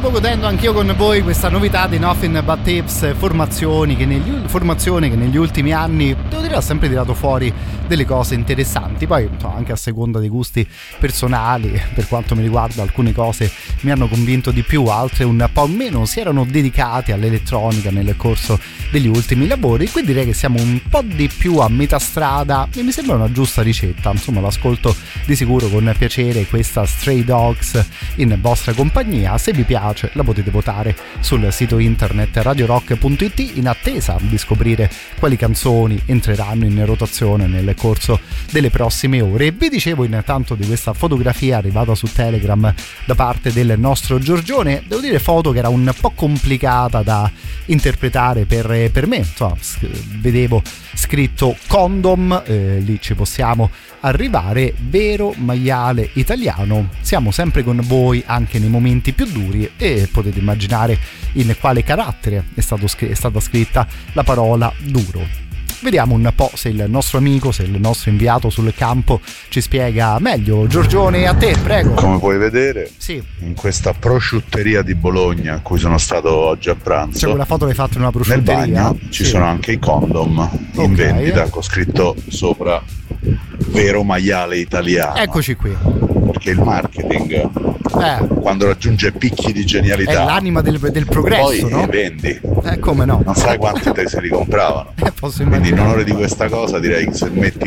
stavo godendo anch'io con voi questa novità di Nothing But Tips, formazione che negli ultimi anni, devo dire, ha sempre tirato fuori delle cose interessanti. Poi anche a seconda dei gusti personali, per quanto mi riguarda, alcune cose mi hanno convinto di più, altre un po' meno, si erano dedicati all'elettronica nel corso degli ultimi lavori. Qui direi che siamo un po' di più a metà strada e mi sembra una giusta ricetta. Insomma, l'ascolto di sicuro con piacere questa Stray Dogs in vostra compagnia. Se vi piace la potete votare sul sito internet radiorock.it in attesa di scoprire quali canzoni entreranno in rotazione nel corso delle prossime ore. Vi dicevo intanto di questa fotografia arrivata su Telegram da parte del nostro Giorgione. Devo dire, foto che era un po' complicata da interpretare per me. Insomma, vedevo scritto condom, lì ci possiamo arrivare. Vero maiale italiano, siamo sempre con voi anche nei momenti più duri, e potete immaginare in quale carattere è stata scritta la parola duro. Vediamo un po' se il nostro amico, se il nostro inviato sul campo ci spiega meglio. Giorgione, a te, prego. Come puoi vedere, sì, in questa prosciutteria di Bologna a cui sono stato oggi a pranzo, cioè, quella foto l'hai fatta in una nel prosciutteria? bagno ci sono anche i condom in vendita con scritto sopra vero maiale italiano. Eccoci qui. Perché il marketing, quando raggiunge picchi di genialità, è l'anima del progresso, poi no? Vendi. Come no? Non sai quanti te se li compravano. Posso Quindi immaginare. in onore di questa cosa direi che se metti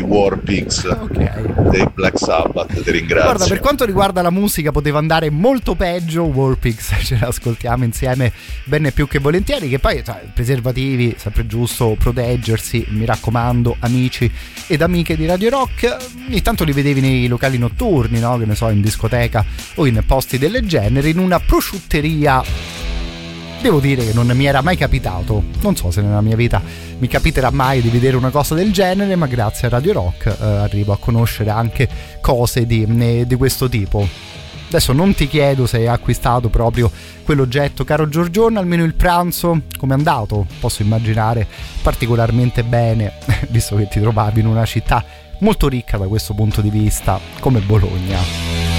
Warpix dei Black Sabbath ti ringrazio. Guarda, per quanto riguarda la musica poteva andare molto peggio. Warpix ce l'ascoltiamo insieme ben più che volentieri. Che poi preservativi, sempre giusto proteggersi, mi raccomando, amici ed amiche di Radio Rock. Ogni tanto li vedevi nei locali notturni, no? Che ne so, in discoteca o in posti del genere. In una prosciutteria devo dire che non mi era mai capitato. Non so se nella mia vita mi capiterà mai di vedere una cosa del genere, ma grazie a Radio Rock arrivo a conoscere anche cose di questo tipo. Adesso non ti chiedo se hai acquistato proprio quell'oggetto, caro Giorgione. Almeno il pranzo com'è andato? Posso immaginare particolarmente bene, visto che ti trovavi in una città molto ricca da questo punto di vista come Bologna.